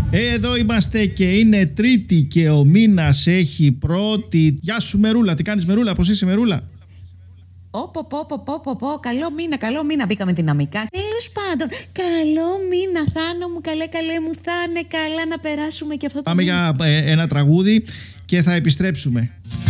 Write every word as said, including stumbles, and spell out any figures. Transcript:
Εδώ είμαστε και είναι Τρίτη και ο μήνας έχει πρώτη. Γεια σου Μερούλα, τι κάνεις Μερούλα, πώς είσαι Μερούλα? Όπο, πω, πω, πω, πω, πω, καλό μήνα, καλό μήνα. Μπήκαμε δυναμικά. Τέλος πάντων, καλό μήνα, Θάνο μου, καλέ, καλέ μου, θα είναι καλά να περάσουμε και αυτό το Πάμε μήνα. για ε, ένα τραγούδι και θα επιστρέψουμε.